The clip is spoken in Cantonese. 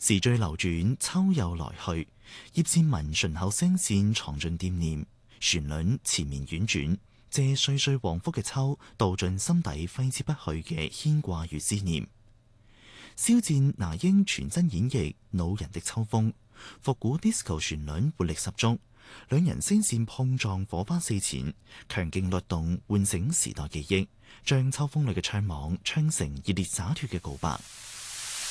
時序流轉，秋又來去。葉倩文順口聲線藏進惦念，旋律纏綿婉轉，借歲歲往復嘅秋，道盡心底揮之不去嘅牽掛與思念。肖戰、那英全真演繹惱人的秋風，復古 disco 旋律活力十足，兩人聲線碰撞，火花四濺，強勁律動喚醒時代記憶，將秋風裏嘅悵惘唱成熱烈灑脫嘅告白。